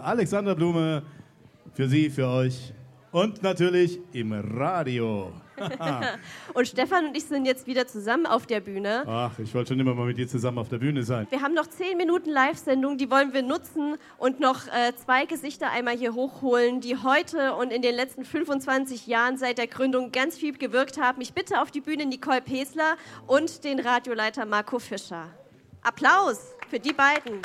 Alexander Blume, für Sie, für euch und natürlich im Radio. Und Stefan und ich sind jetzt wieder zusammen auf der Bühne. Ach, ich wollte schon immer mal mit dir zusammen auf der Bühne sein. Wir haben noch 10 Minuten Live-Sendung, die wollen wir nutzen und noch 2 Gesichter einmal hier hochholen, die heute und in den letzten 25 Jahren seit der Gründung ganz viel gewirkt haben. Ich bitte auf die Bühne Nicole Pesler und den Radioleiter Marco Fischer. Applaus für die beiden.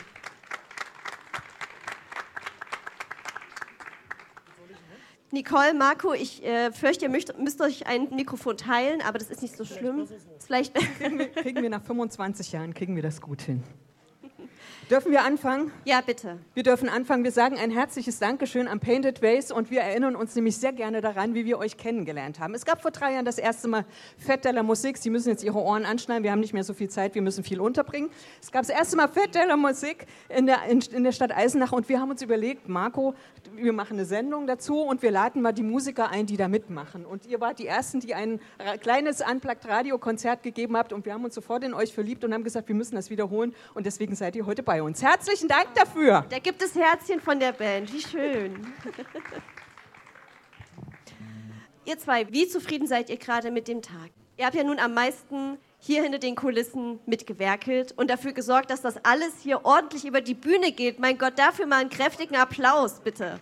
Nicole, Marco, ich fürchte, ihr müsst euch ein Mikrofon teilen, aber das ist nicht so schlimm. Vielleicht kriegen wir nach 25 Jahren, kriegen wir das gut hin. Dürfen wir anfangen? Ja, bitte. Wir dürfen anfangen. Wir sagen ein herzliches Dankeschön an Painted Ways und wir erinnern uns nämlich sehr gerne daran, wie wir euch kennengelernt haben. Es gab vor 3 Jahren das erste Mal Fête de la Musique. Sie müssen jetzt Ihre Ohren anschneiden, wir haben nicht mehr so viel Zeit, wir müssen viel unterbringen. Es gab das erste Mal Fête de la Musique in der Stadt Eisenach und wir haben uns überlegt, Marco, wir machen eine Sendung dazu und wir laden mal die Musiker ein, die da mitmachen. Und ihr wart die Ersten, die ein kleines Unplugged-Radio-Konzert gegeben habt und wir haben uns sofort in euch verliebt und haben gesagt, wir müssen das wiederholen und deswegen seid ihr heute bei uns. Herzlichen Dank dafür. Da gibt es Herzchen von der Band. Wie schön. Ihr zwei, wie zufrieden seid ihr gerade mit dem Tag? Ihr habt ja nun am meisten hier hinter den Kulissen mitgewerkelt und dafür gesorgt, dass das alles hier ordentlich über die Bühne geht. Mein Gott, dafür mal einen kräftigen Applaus, bitte.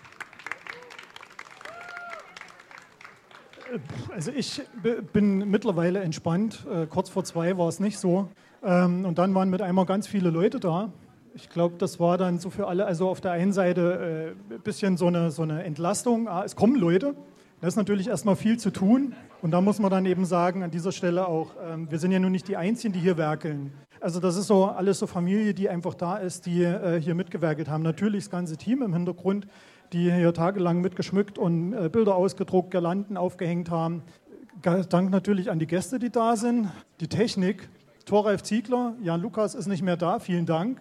Also ich bin mittlerweile entspannt. Kurz vor 2 war es nicht so. Und dann waren mit einmal ganz viele Leute da. Ich glaube, das war dann so für alle, also auf der einen Seite ein bisschen so eine Entlastung. Es kommen Leute, da ist natürlich erstmal viel zu tun. Und da muss man dann eben sagen, an dieser Stelle auch, wir sind ja nun nicht die Einzigen, die hier werkeln. Also das ist so alles so Familie, die einfach da ist, die hier mitgewerkelt haben. Natürlich das ganze Team im Hintergrund, die hier tagelang mitgeschmückt und Bilder ausgedruckt, Girlanden aufgehängt haben. Dank natürlich an die Gäste, die da sind. Die Technik, Thoralf Ziegler, Jan Lukas ist nicht mehr da, vielen Dank.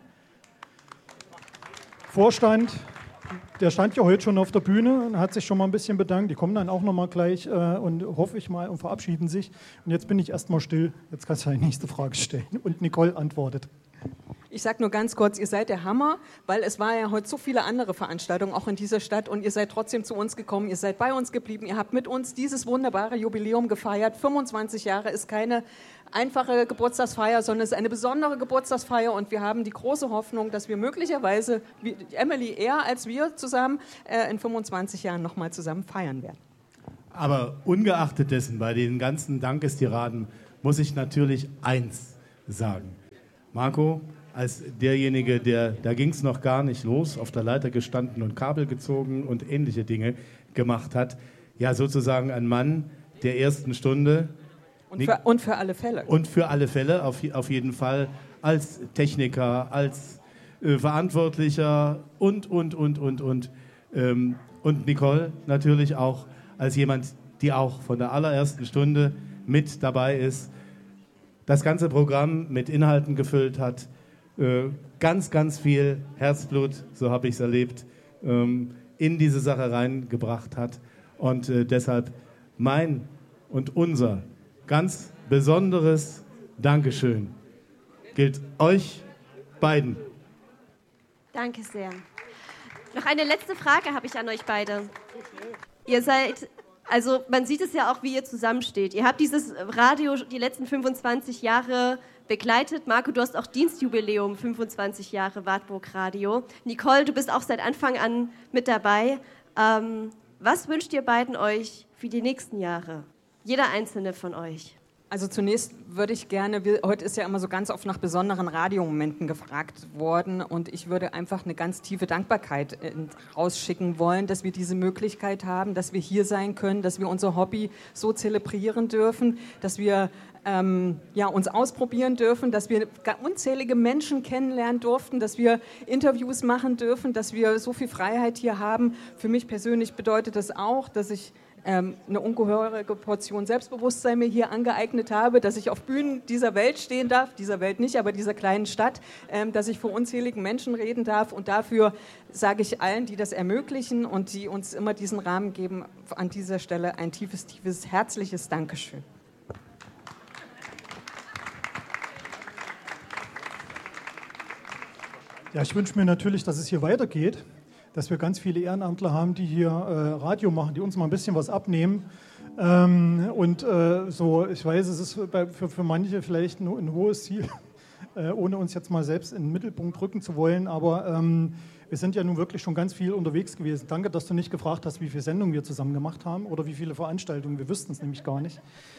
Vorstand, der stand ja heute schon auf der Bühne und hat sich schon mal ein bisschen bedankt. Die kommen dann auch noch mal gleich und hoffe ich mal und verabschieden sich. Und jetzt bin ich erst mal still. Jetzt kannst du die nächste Frage stellen. Und Nicole antwortet. Ich sage nur ganz kurz, ihr seid der Hammer, weil es war ja heute so viele andere Veranstaltungen, auch in dieser Stadt, und ihr seid trotzdem zu uns gekommen, ihr seid bei uns geblieben, ihr habt mit uns dieses wunderbare Jubiläum gefeiert. 25 Jahre ist keine einfache Geburtstagsfeier, sondern es ist eine besondere Geburtstagsfeier und wir haben die große Hoffnung, dass wir möglicherweise, Emily eher als wir zusammen, in 25 Jahren nochmal zusammen feiern werden. Aber ungeachtet dessen, bei den ganzen Dankestiraden, muss ich natürlich eins sagen. Marco, als derjenige, da ging es noch gar nicht los, auf der Leiter gestanden und Kabel gezogen und ähnliche Dinge gemacht hat, ja sozusagen ein Mann der ersten Stunde. Und für alle Fälle. Und für alle Fälle, auf jeden Fall, als Techniker, als Verantwortlicher und Nicole natürlich auch als jemand, die auch von der allerersten Stunde mit dabei ist, das ganze Programm mit Inhalten gefüllt hat, ganz, ganz viel Herzblut, so habe ich es erlebt, in diese Sache reingebracht hat und deshalb mein und unser ganz besonderes Dankeschön gilt euch beiden. Danke sehr. Noch eine letzte Frage habe ich an euch beide. Ihr seid, also man sieht es ja auch, wie ihr zusammensteht. Ihr habt dieses Radio die letzten 25 Jahre begleitet. Marco, du hast auch Dienstjubiläum, 25 Jahre Wartburg Radio. Nicole, du bist auch seit Anfang an mit dabei. Was wünscht ihr beiden euch für die nächsten Jahre? Jeder einzelne von euch. Also zunächst würde ich gerne, heute ist ja immer so ganz oft nach besonderen Radiomomenten gefragt worden und ich würde einfach eine ganz tiefe Dankbarkeit rausschicken wollen, dass wir diese Möglichkeit haben, dass wir hier sein können, dass wir unser Hobby so zelebrieren dürfen, dass wir uns ausprobieren dürfen, dass wir unzählige Menschen kennenlernen durften, dass wir Interviews machen dürfen, dass wir so viel Freiheit hier haben. Für mich persönlich bedeutet das auch, dass ich eine ungeheure Portion Selbstbewusstsein mir hier angeeignet habe, dass ich auf Bühnen dieser Welt stehen darf, dieser Welt nicht, aber dieser kleinen Stadt, dass ich vor unzähligen Menschen reden darf und dafür sage ich allen, die das ermöglichen und die uns immer diesen Rahmen geben, an dieser Stelle ein tiefes, herzliches Dankeschön. Ja, ich wünsche mir natürlich, dass es hier weitergeht. dass wir ganz viele Ehrenamtler haben, die hier Radio machen, die uns mal ein bisschen was abnehmen. So, ich weiß, es ist für manche vielleicht ein hohes Ziel, ohne uns jetzt mal selbst in den Mittelpunkt rücken zu wollen, aber wir sind ja nun wirklich schon ganz viel unterwegs gewesen. Danke, dass du nicht gefragt hast, wie viele Sendungen wir zusammen gemacht haben oder wie viele Veranstaltungen, wir wüssten es nämlich gar nicht.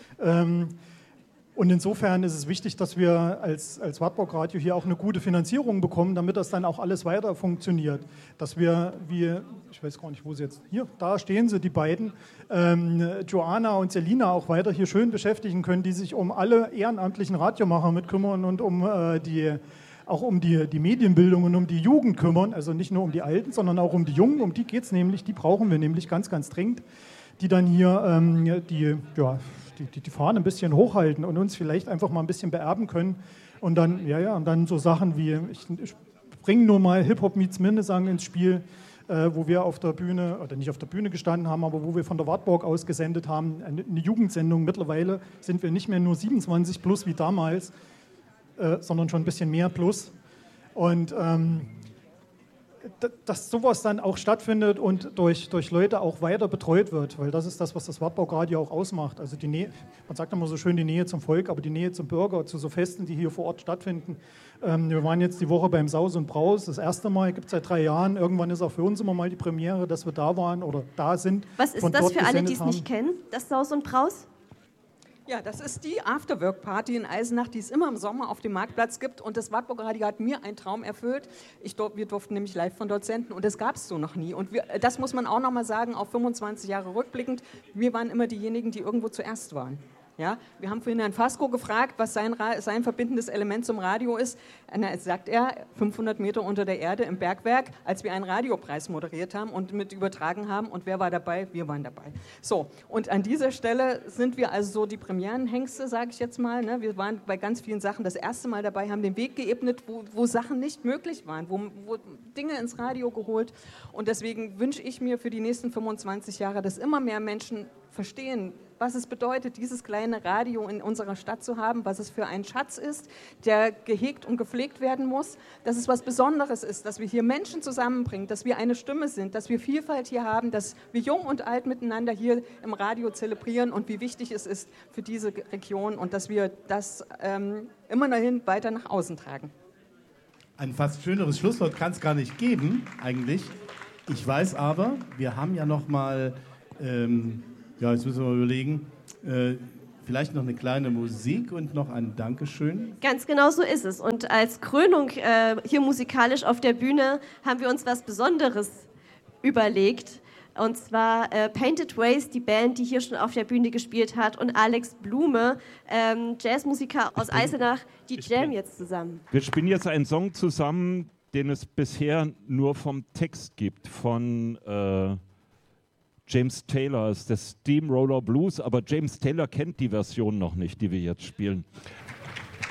Und insofern ist es wichtig, dass wir als Wartburg Radio hier auch eine gute Finanzierung bekommen, damit das dann auch alles weiter funktioniert. Dass wir, ich weiß gar nicht, wo sie jetzt, hier, da stehen sie, die beiden, Joanna und Selina auch weiter hier schön beschäftigen können, die sich um alle ehrenamtlichen Radiomacher mit kümmern und um die Medienbildung und um die Jugend kümmern. Also nicht nur um die Alten, sondern auch um die Jungen, um die geht es nämlich, die brauchen wir nämlich ganz, ganz dringend, die dann hier die Fahne ein bisschen hochhalten und uns vielleicht einfach mal ein bisschen beerben können. Und dann, und dann so Sachen wie, ich bringe nur mal Hip-Hop meets Minnesang ins Spiel, wo wir auf der Bühne, oder nicht auf der Bühne gestanden haben, aber wo wir von der Wartburg aus gesendet haben, eine Jugendsendung. Mittlerweile sind wir nicht mehr nur 27 plus wie damals, sondern schon ein bisschen mehr plus. Und dass sowas dann auch stattfindet und durch Leute auch weiter betreut wird, weil das ist das, was das Wartburg-Radio auch ausmacht. Also die Nähe, man sagt immer so schön die Nähe zum Volk, aber die Nähe zum Bürger, zu so Festen, die hier vor Ort stattfinden. Wir waren jetzt die Woche beim Saus und Braus, das erste Mal, gibt es seit 3 Jahren. Irgendwann ist auch für uns immer mal die Premiere, dass wir da waren oder da sind. Was ist das für alle, die es nicht kennen, das Saus und Braus? Ja, das ist die Afterwork-Party in Eisenach, die es immer im Sommer auf dem Marktplatz gibt. Und das Wartburg Radio hat mir einen Traum erfüllt. Wir durften nämlich live von dort senden und das gab es so noch nie. Und das muss man auch noch mal sagen, auf 25 Jahre rückblickend, wir waren immer diejenigen, die irgendwo zuerst waren. Ja, wir haben vorhin Herrn Fasko gefragt, was sein verbindendes Element zum Radio ist. Sagt er, 500 Meter unter der Erde im Bergwerk, als wir einen Radiopreis moderiert haben und mit übertragen haben. Und wer war dabei? Wir waren dabei. So, und an dieser Stelle sind wir also so die Premierenhengste, sage ich jetzt mal. Ne? Wir waren bei ganz vielen Sachen das erste Mal dabei, haben den Weg geebnet, wo Sachen nicht möglich waren, wo Dinge ins Radio geholt. Und deswegen wünsche ich mir für die nächsten 25 Jahre, dass immer mehr Menschen verstehen, was es bedeutet, dieses kleine Radio in unserer Stadt zu haben, was es für ein Schatz ist, der gehegt und gepflegt werden muss, dass es was Besonderes ist, dass wir hier Menschen zusammenbringen, dass wir eine Stimme sind, dass wir Vielfalt hier haben, dass wir jung und alt miteinander hier im Radio zelebrieren und wie wichtig es ist für diese Region und dass wir das immerhin weiter nach außen tragen. Ein fast schöneres Schlusswort kann es gar nicht geben, eigentlich. Ich weiß aber, wir haben ja noch mal... jetzt müssen wir mal überlegen, vielleicht noch eine kleine Musik und noch ein Dankeschön. Ganz genau so ist es. Und als Krönung hier musikalisch auf der Bühne haben wir uns was Besonderes überlegt. Und zwar Painted Ways, die Band, die hier schon auf der Bühne gespielt hat, und Alex Blume, Jazzmusiker aus Eisenach, die jammen jetzt zusammen. Wir spielen jetzt einen Song zusammen, den es bisher nur vom Text gibt, von... James Taylor ist der Steamroller Blues, aber James Taylor kennt die Version noch nicht, die wir jetzt spielen.